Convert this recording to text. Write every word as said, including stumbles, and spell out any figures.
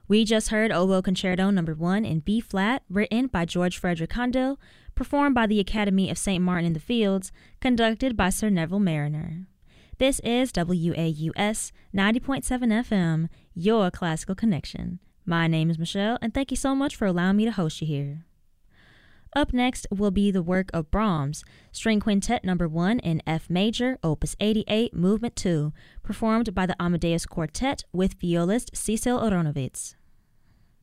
We just heard Oboe Concerto Number one in B flat, written by George Frederick Handel, performed by the Academy of Saint Martin in the Fields, conducted by Sir Neville Mariner. This is W A U S ninety point seven F M, your classical connection. My name is Michelle, and thank you so much for allowing me to host you here. Up next will be the work of Brahms, String Quintet Number one in F Major, Opus eighty-eight, Movement two, performed by the Amadeus Quartet with violist Cecil Aronowitz.